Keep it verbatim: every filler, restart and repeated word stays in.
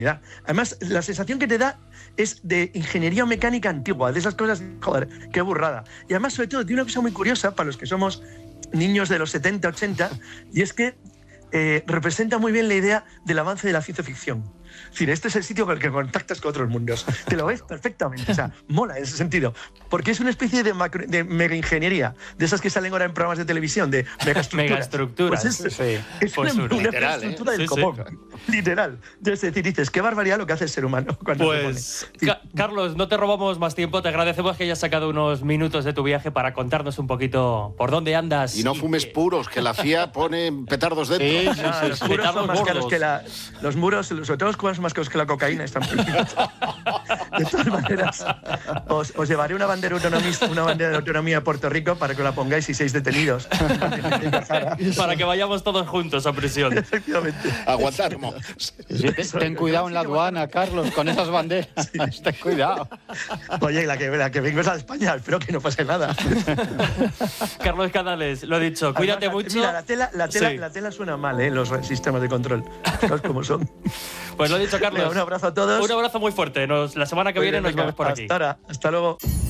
Además, la sensación que te da es de ingeniería mecánica antigua, de esas cosas, joder, qué burrada. Y además, sobre todo, tiene una cosa muy curiosa para los que somos niños de los setenta, ochenta, y es que eh, representa muy bien la idea del avance de la ciencia ficción. Es decir, este es el sitio con el que contactas con otros mundos. Te lo ves perfectamente, o sea, mola en ese sentido. Porque es una especie de, macro, de mega ingeniería, de esas que salen ahora en programas de televisión, de megaestructuras. Megaestructuras, pues es, sí. Es pues una, una literal, estructura ¿eh? del sí, copón. Sí. Literal. Es decir, dices, qué barbaridad lo que hace el ser humano cuando Pues, se pone. Ca Carlos, no te robamos más tiempo. Te agradecemos que hayas sacado unos minutos de tu viaje para contarnos un poquito por dónde andas. Y no fumes puros, que la C I A pone petardos dentro. Sí, sí, sí, los muros son más caros que la, los muros, sobre todo los cubanos son más caros que la cocaína. Están de todas maneras, os, os llevaré una bandera, una bandera de autonomía a Puerto Rico para que la pongáis y seis detenidos. Para que vayamos todos juntos a prisión. Efectivamente. Aguantamos. Sí, ten, ten cuidado en la aduana, Carlos, con esas banderas. Sí. Ten cuidado. Oye, la que, la que vengo es a España, espero que no pase nada. Carlos Canales, lo he dicho, cuídate Además, mucho. Mira, la tela, la tela, sí. la tela suena mal, ¿eh? Los sistemas de control. ¿Sabes cómo son? Pues lo he dicho, Carlos. Mira, un abrazo a todos. Un abrazo muy fuerte. Nos, la semana que Muy viene bien, nos venga, vemos por aquí. Hasta ahora. Hasta luego.